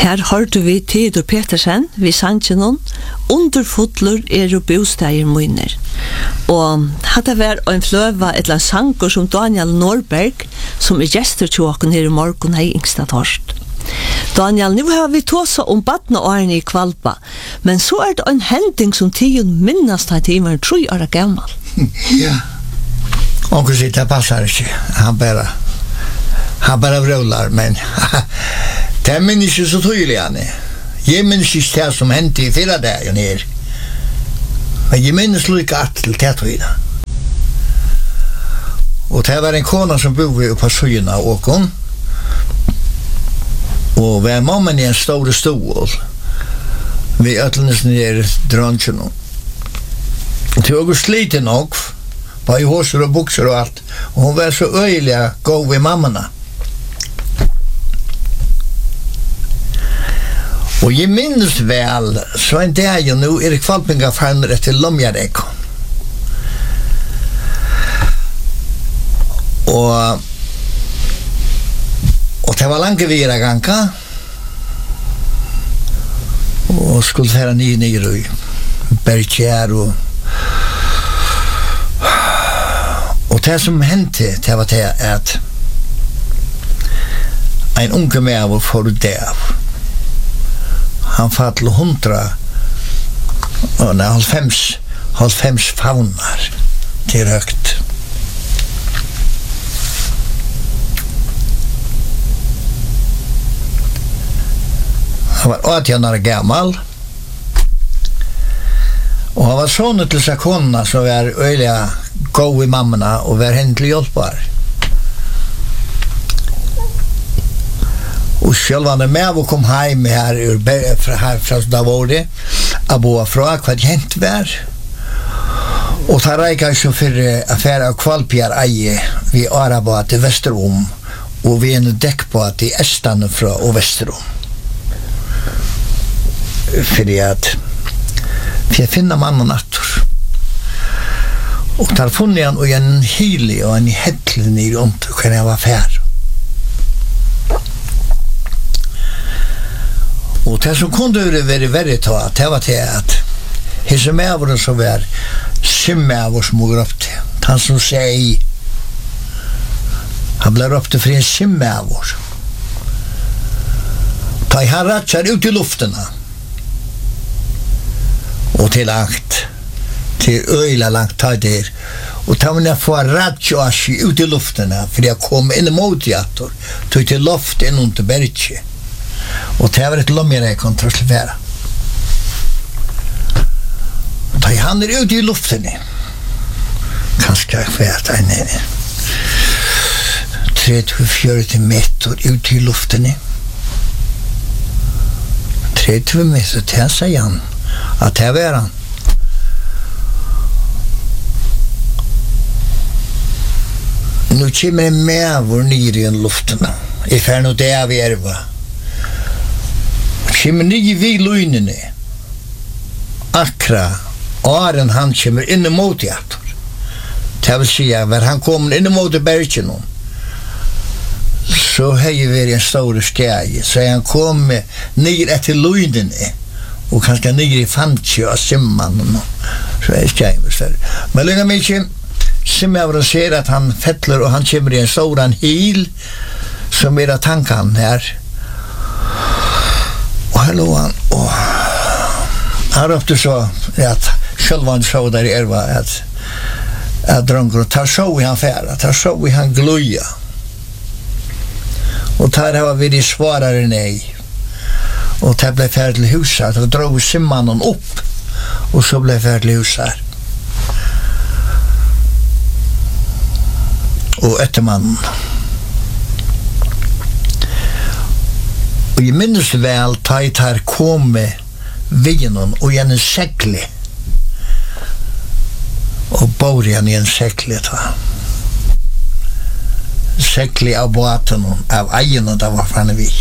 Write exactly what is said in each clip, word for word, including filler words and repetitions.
Her hørte vi Theodor Petersen, vi sannsje noen, underfotler er jo bosteier munner. Og hadde vært en fløva et eller annet sanger som Daniel Norberg, som er gjester til åken her i morgen, hei yngsta torst. Daniel, nu har vi tåsa om badna årene i Kvalpa, men så er det en hending som tiden minnast av timer, tror jeg er gammal. Ja, og sitt, det passar ikke. Han bare, han bare vrøvlar, men det minns ikke så tydelig, Anne. Jeg minns ikke det som hendte i fyra dagen her. Men jeg minns lika at til det tydelig. Og det var en kona som bodde på søyen av åkon. Og var mammen i en stor stol. Vi øtlenes nere dronjen. Og til å slite nok, bare i håser og bukser og alt. Og hun var så øyelig god ved mammana. Og jeg minnes vel, så en dag jo nu er kvalpinga farner etter Lomjarek. Og og det var langt vira ganka, og skulle færa nye nere i Berkjær, og og det som hendte, det var det at en unge med var for det av. Han fatt til hundra og nei, halvfems halvfems faunar til høgt. Han var åttien år gammal, og han var sånne til seg kona som var øyelig god i mammana og var henne til hjelpbar. Og selv var det med å komme hjem her, fra, her fra Davore, og bo fra hva det hent var. Og ta reika så for affære av Kvalpjar eie vi Araba til Vesterom, og vi er dekk på at i Estane fra og Vesterom. Fordi at for jeg finner mannen natter. Og der funnet han og en hylig og en hettelig nere rundt hva jeg var fær. Og det som kunde være verre ta, det var til at hese med våre som var simme av oss må gå opp til. Han som sier, han ble opp til for en simme av oss. Da han ratsar ut i luftena, og til langt, til øyla langt ta der, og ta man få ratsja ut i luftena, for jeg kom inn mot jator, tog til loft inn under berget. Og det var et lommer jeg kunne trøstelfære. Da han er ute i luften, kanskje jeg vet en tretti til førti meter ute i luften. tretti meter, det sier han, at det var han. Nå kommer jeg med vår nere i luften, i færne det vi er va. Kommer nye vi løgnene, akra, åren han kommer inn mot jator. Det vil si at var han kommer inn mot bergen, så har jeg vært en stor skjeg, så han kommer ned etter løgnene, og kanskje ned i fantje og simman, så er skjeg. Men løgnet meg ikke, simmer over og ser at han fettler, og han kommer i en stor hil, som er av tanken her. Og her lå han, og han råpte så, at selv han så der i erva, at at dronker, og tar så i han færa, tar så i han gløya. Og tar var vi de svarare nei. Og tar ble færa til huset, og drog simmanen opp, og så ble færa til huset. Og ettermannen. Og jeg minnes vel ta jeg tar komme vignen og gjerne sekle og bor igjen i en sekle ta sekle av båten av eien og det var fremme vi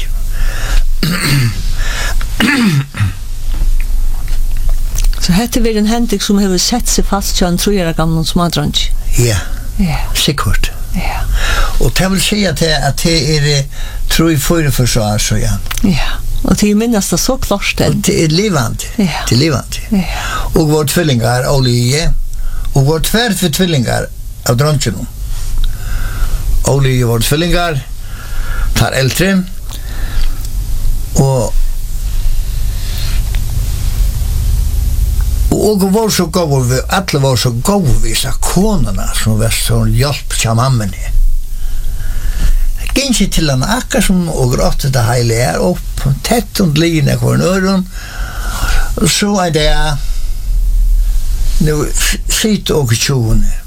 så hette vi en hending som har sett seg fast til en trojere gamle smadransk. Ja, yeah. Sikkert. Ja. Og det vil si at det, at det er tror jeg for forsvar så ja. Ja. Och till minnas det så klart det. Det är livande. Ja. Det är livande. Ja. Och vår tvillingar, Olje, och vår tvär för tvillingar av dronken. Olje vår tvillingar, tar äldre, och og var så gav vi, alle var så gav vi sa konerna som var så hjelp til mammen. Gikk ikke til han akkurat som og gråtte det hele her opp, tett og lignende hver nøren, så er det nu sitter og tjoene.